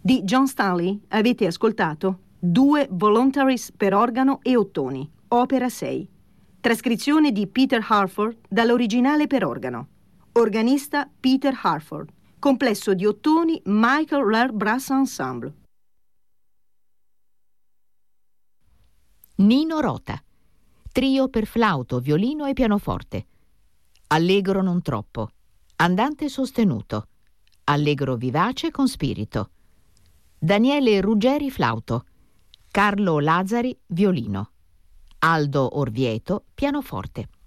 Di John Stanley avete ascoltato 2 Voluntaries per organo e ottoni, opera 6. Trascrizione di Peter Harford dall'originale per organo. Organista Peter Harford. Complesso di ottoni Michael Laird Brass Ensemble. Nino Rota. Trio per flauto, violino e pianoforte. Allegro non troppo. Andante sostenuto. Allegro vivace con spirito. Daniele Ruggeri flauto. Carlo Lazzari violino. Aldo Orvieto pianoforte.